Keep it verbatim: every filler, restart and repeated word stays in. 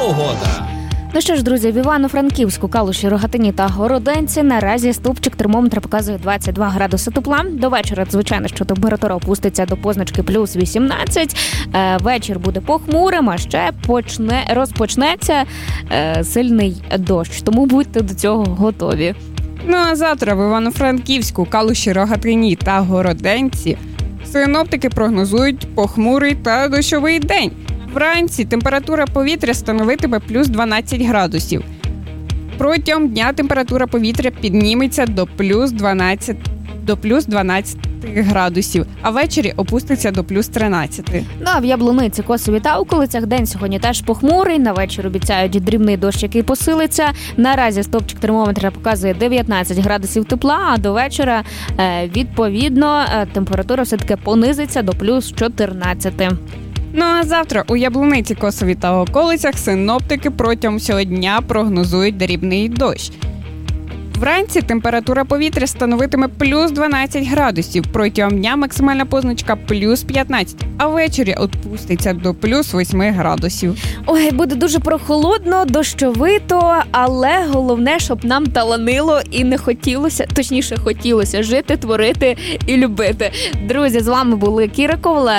погода. Ну що ж, друзі, в Івано-Франківську, Калуші, Рогатині та Городенці наразі стовпчик термометра показує двадцять два градуси тепла. До вечора, звичайно, що температура опуститься до позначки плюс вісімнадцять. Е, вечір буде похмурим, а ще почне, розпочнеться е, сильний дощ. Тому будьте до цього готові. Ну а завтра в Івано-Франківську, Калуші, Рогатині та Городенці синоптики прогнозують похмурий та дощовий день. Вранці температура повітря становитиме плюс дванадцять градусів. Протягом дня температура повітря підніметься до плюс дванадцять, до плюс дванадцять градусів, а ввечері опуститься до плюс тринадцять. Ну, а в Яблуниці, Косові та околицях день сьогодні теж похмурий. На вечір обіцяють дрібний дощ, який посилиться. Наразі стовпчик термометра показує дев'ятнадцять градусів тепла, а до вечора, відповідно, температура все-таки понизиться до плюс чотирнадцять. Ну а завтра у Яблуниці, Косові та околицях синоптики протягом всього дня прогнозують дрібний дощ. Вранці температура повітря становитиме плюс дванадцять градусів, протягом дня максимальна позначка плюс п'ятнадцять, а ввечері опуститься до плюс вісім градусів. Ой, буде дуже прохолодно, дощовито, але головне, щоб нам таланило і не хотілося, точніше хотілося жити, творити і любити. Друзі, з вами були Кіра Ковалець.